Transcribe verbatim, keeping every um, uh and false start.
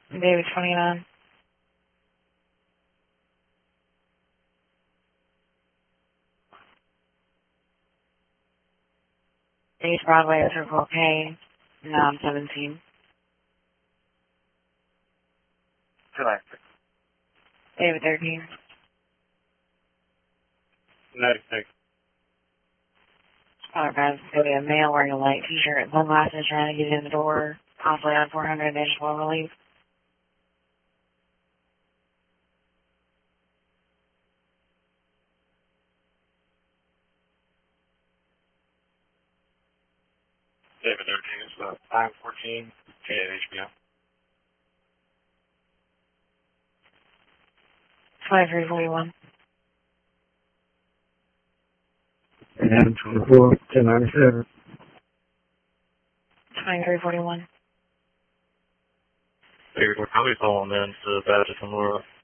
David twenty-nine. East Broadway, Circle K, nine seventeen. Connected. David thirteen. ninety-six. Father Brad's going to be a male wearing a light t-shirt and sunglasses trying to get in the door, possibly on four hundred inch floor relief. David thirteen is about five fourteen. K at H B O. twenty-three forty-one. And twenty-four, ten ninety-seven. twenty-three forty-one. David, we're probably calling in to Baptist and Laura.